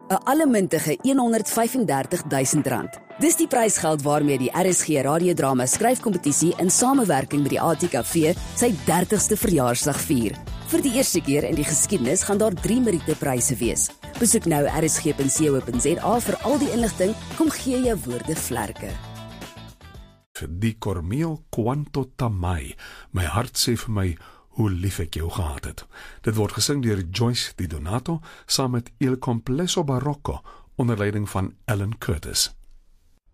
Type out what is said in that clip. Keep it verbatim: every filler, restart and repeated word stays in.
'n allemintige honderdvyfendertigduisend rand. Dis die prysgeld waarmee die R S G radiodrama skryfkompetisie in samewerking met die A T K V sy dertigste verjaarsdag vier. Vir die eerste keer in die geskiedenis gaan daar drie Meriete-pryse wees. Besoek nou r s g punt co punt z a vir al die inligting. Kom gee jou woorde vlerke. Die Cormeel Quanto Tamai, my hart sê vir my hoe lief ek jou gehad het. Dit word gesing deur Joyce Di Donato saam met Il Complesso Barocco onder leiding van Alan Curtis.